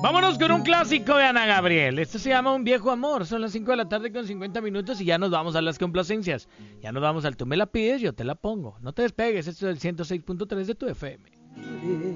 Vámonos con un clásico de Ana Gabriel. Este se llama Un Viejo Amor. Son las 5 de la tarde con 50 minutos y ya nos vamos a las complacencias. Ya nos vamos al Tú me la pides, yo te la pongo. No te despegues, esto es el 106.3 de tu FM.